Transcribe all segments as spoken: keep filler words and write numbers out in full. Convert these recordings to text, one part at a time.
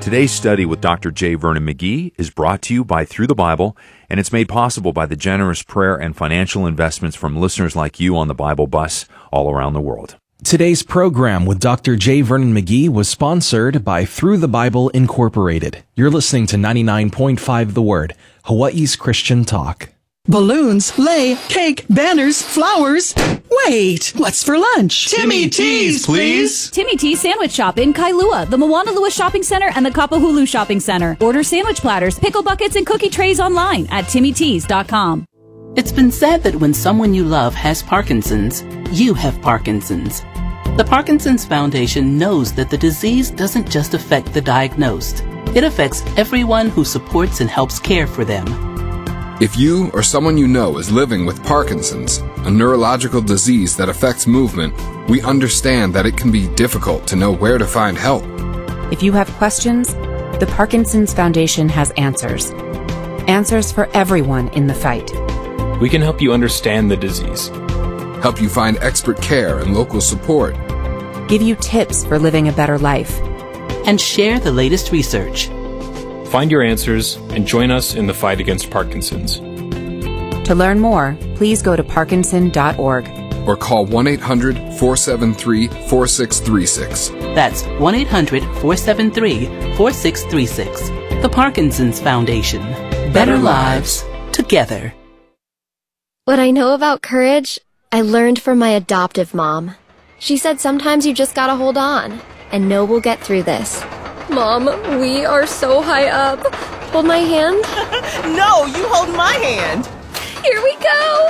Today's study with Doctor J. Vernon McGee is brought to you by Through the Bible, and it's made possible by the generous prayer and financial investments from listeners like you on the Bible Bus all around the world. Today's program with Doctor J. Vernon McGee was sponsored by Through the Bible Incorporated. You're listening to ninety-nine point five The Word, Hawaii's Christian Talk. Balloons, sleigh, cake, banners, flowers. Wait, what's for lunch? Timmy T's, please. Timmy T's Sandwich Shop in Kailua, the Moanalua Shopping Center, and the Kapahulu Shopping Center. Order sandwich platters, pickle buckets, and cookie trays online at timmy tees dot com. It's been said that when someone you love has Parkinson's, you have Parkinson's. The Parkinson's Foundation knows that the disease doesn't just affect the diagnosed. It affects everyone who supports and helps care for them. If you or someone you know is living with Parkinson's, a neurological disease that affects movement, we understand that it can be difficult to know where to find help. If you have questions, the Parkinson's Foundation has answers. Answers for everyone in the fight. We can help you understand the disease, help you find expert care and local support, give you tips for living a better life, and share the latest research. Find your answers and join us in the fight against Parkinson's. To learn more, please go to parkinson dot org or call one eight hundred, four seven three, four six three six. That's one eight hundred, four seven three, four six three six. The Parkinson's Foundation. Better lives together. What I know about courage, I learned from my adoptive mom. She said sometimes you just gotta hold on and know we'll get through this. Mom, we are so high up. Hold my hand. No, you hold my hand. Here we go.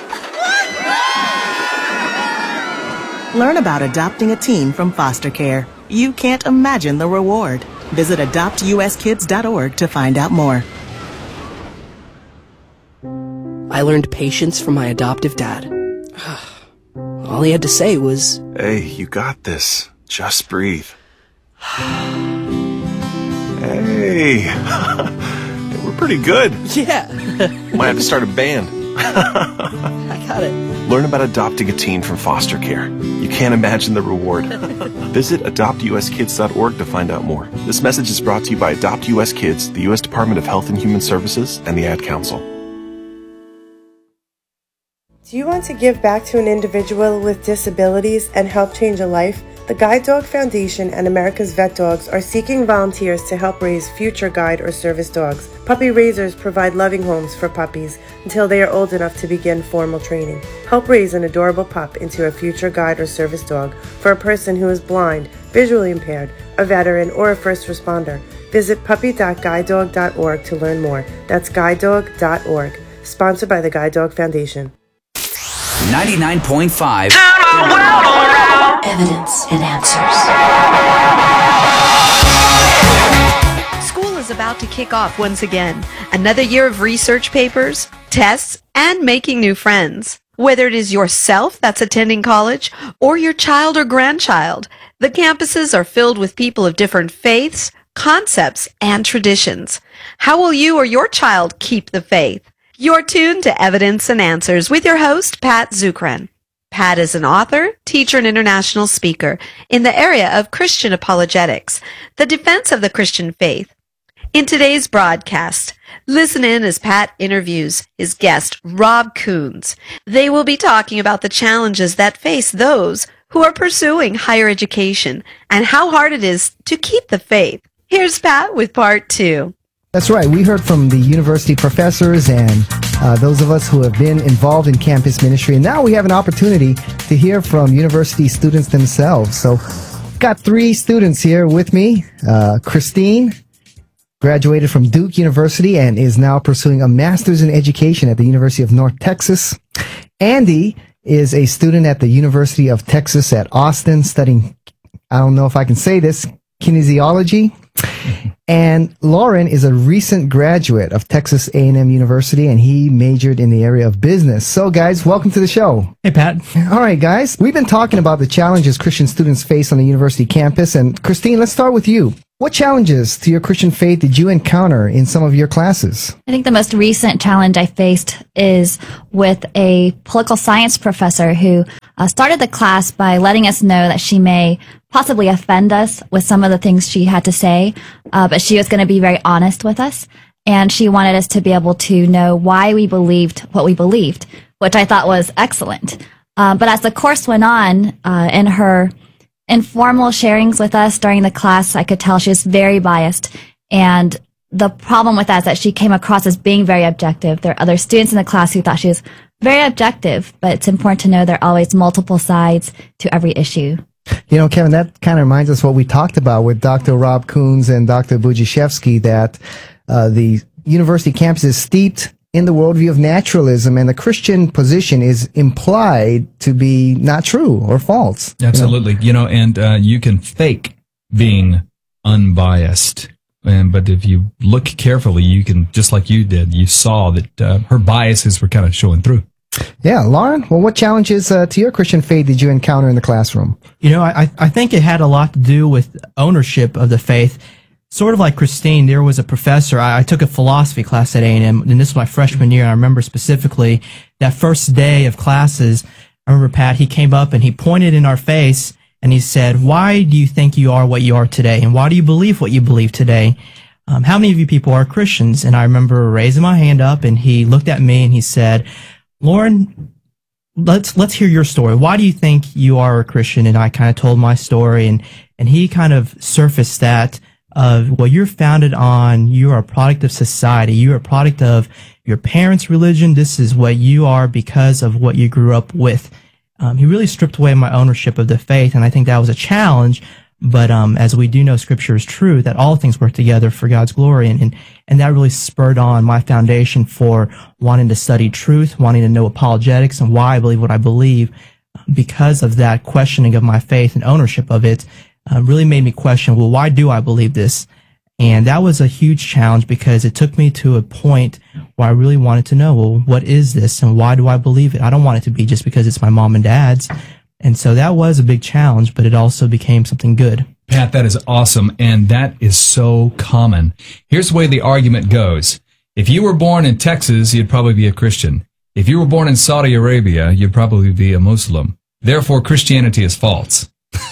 Learn about adopting a teen from foster care. You can't imagine the reward. Visit adopt u s kids dot org to find out more. I learned patience from my adoptive dad. All he had to say was, "Hey, you got this. Just breathe." Hey, we're pretty good. Yeah. Might have to start a band. I got it. Learn about adopting a teen from foster care. You can't imagine the reward. Visit adopt u s kids dot org to find out more. This message is brought to you by Adopt U S Kids, the U S Department of Health and Human Services, and the Ad Council. Do you want to give back to an individual with disabilities and help change a life? The Guide Dog Foundation and America's Vet Dogs are seeking volunteers to help raise future guide or service dogs. Puppy raisers provide loving homes for puppies until they are old enough to begin formal training. Help raise an adorable pup into a future guide or service dog for a person who is blind, visually impaired, a veteran, or a first responder. Visit puppy dot guide dog dot org to learn more. That's guide dog dot org. Sponsored by the Guide Dog Foundation. ninety-nine point five Evidence and Answers. School is about to kick off once again. Another year of research papers, tests, and making new friends. Whether it is yourself that's attending college or your child or grandchild, the campuses are filled with people of different faiths, concepts, and traditions. How will you or your child keep the faith? You're tuned to Evidence and Answers with your host, Pat Zucran. Pat is an author, teacher, and international speaker in the area of Christian apologetics, the defense of the Christian faith. In today's broadcast, listen in as Pat interviews his guest, Rob Coons. They will be talking about the challenges that face those who are pursuing higher education and how hard it is to keep the faith. Here's Pat with part two. That's right. We heard from the university professors and uh, those of us who have been involved in campus ministry. And now we have an opportunity to hear from university students themselves. So got three students here with me. Uh, Christine graduated from Duke University and is now pursuing a master's in education at the University of North Texas. Andy is a student at the University of Texas at Austin studying, I don't know if I can say this, kinesiology. And Lauren is a recent graduate of Texas A and M University, and he majored in the area of business. So, guys, welcome to the show. Hey, Pat. All right, guys. We've been talking about the challenges Christian students face on the university campus. And, Christine, let's start with you. What challenges to your Christian faith did you encounter in some of your classes? I think the most recent challenge I faced is with a political science professor who uh, started the class by letting us know that she may possibly offend us with some of the things she had to say, uh, but she was going to be very honest with us. And she wanted us to be able to know why we believed what we believed, which I thought was excellent. Uh, but as the course went on, uh, in her informal sharings with us during the class, I could tell she was very biased. And the problem with that is that she came across as being very objective. There are other students in the class who thought she was very objective, but it's important to know there are always multiple sides to every issue. You know, Kevin, that kind of reminds us what we talked about with Doctor Rob Coons and Doctor Budziszewski, that uh, the university campus is steeped in the worldview of naturalism, and the Christian position is implied to be not true or false. Absolutely. You know, you know and uh, you can fake being unbiased. And, but if you look carefully, you can, just like you did, you saw that uh, her biases were kind of showing through. Yeah, Lauren, well, what challenges uh, to your Christian faith did you encounter in the classroom? You know, I, I think it had a lot to do with ownership of the faith. Sort of like Christine, there was a professor, I, I took a philosophy class at A and M, and this was my freshman year, and I remember specifically that first day of classes, I remember, Pat, he came up and he pointed in our face, and he said, why do you think you are what you are today, and why do you believe what you believe today? Um, how many of you people are Christians? And I remember raising my hand up, and he looked at me and he said, Lauren, let's let's hear your story. Why do you think you are a Christian? And I kind of told my story, and and he kind of surfaced that of, well, you're founded on, you are a product of society, you're a product of your parents' religion. This is what you are because of what you grew up with. Um, he really stripped away my ownership of the faith, and I think that was a challenge. But um, as we do know, Scripture is true, that all things work together for God's glory, and, and and that really spurred on my foundation for wanting to study truth, wanting to know apologetics, and why I believe what I believe. Because of that questioning of my faith and ownership of it, uh, really made me question, well, why do I believe this? And that was a huge challenge, because it took me to a point where I really wanted to know, well, what is this, and why do I believe it? I don't want it to be just because it's my mom and dad's. And so that was a big challenge, but it also became something good. Pat, that is awesome, and that is so common. Here's the way the argument goes. If you were born in Texas, you'd probably be a Christian. If you were born in Saudi Arabia, you'd probably be a Muslim. Therefore, Christianity is false.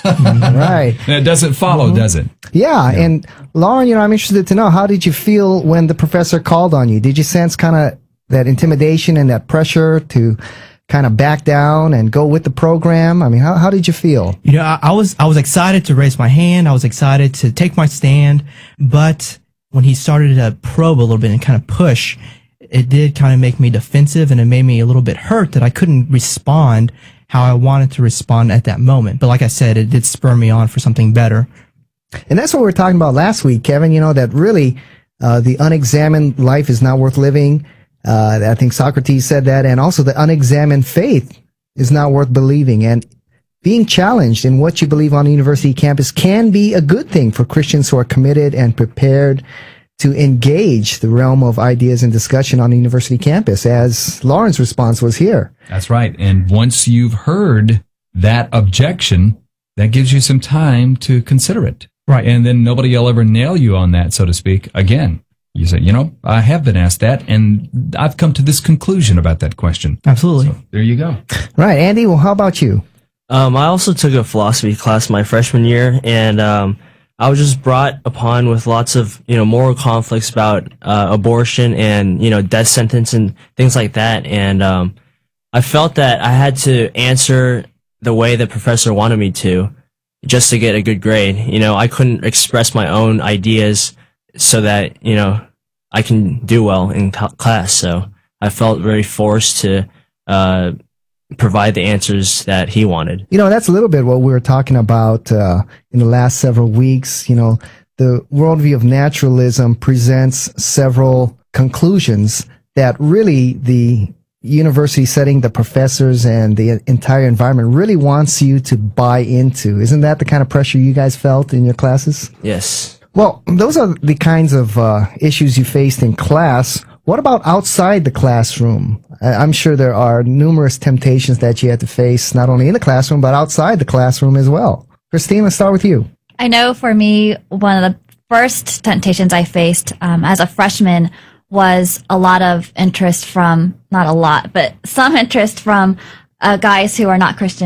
Right. And it doesn't follow, mm-hmm. does it? Yeah, yeah, and Lauren, you know, I'm interested to know, how did you feel when the professor called on you? Did you sense kind of that intimidation and that pressure to kind of back down and go with the program? I mean, how how did you feel? You know, I, I was I was excited to raise my hand. I was excited to take my stand. But when he started to probe a little bit and kind of push, it did kind of make me defensive, and it made me a little bit hurt that I couldn't respond how I wanted to respond at that moment. But like I said, it did spur me on for something better. And that's what we were talking about last week, Kevin. You know, that really uh, the unexamined life is not worth living. Uh, I think Socrates said that, and also the unexamined faith is not worth believing. And being challenged in what you believe on a university campus can be a good thing for Christians who are committed and prepared to engage the realm of ideas and discussion on a university campus, as Lauren's response was here. That's right. And once you've heard that objection, that gives you some time to consider it. Right. And then nobody will ever nail you on that, so to speak, again. You say, you know, I have been asked that, and I've come to this conclusion about that question. Absolutely. So, there you go. Right. Andy, well, how about you? Um, I also took a philosophy class my freshman year, and um, I was just brought upon with lots of, you know, moral conflicts about uh, abortion and, you know, death sentence and things like that. And um, I felt that I had to answer the way the professor wanted me to just to get a good grade. You know, I couldn't express my own ideas so that, you know, I can do well in c- class. So I felt very forced to uh, provide the answers that he wanted. You know, that's a little bit what we were talking about uh, in the last several weeks. You know, the worldview of naturalism presents several conclusions that really the university setting, the professors, and the entire environment really wants you to buy into. Isn't that the kind of pressure you guys felt in your classes? Yes. Well, those are the kinds of uh, issues you faced in class. What about outside the classroom? I'm sure there are numerous temptations that you had to face, not only in the classroom, but outside the classroom as well. Christine, let's start with you. I know for me, one of the first temptations I faced um, as a freshman was a lot of interest from, not a lot, but some interest from uh, guys who are not Christian.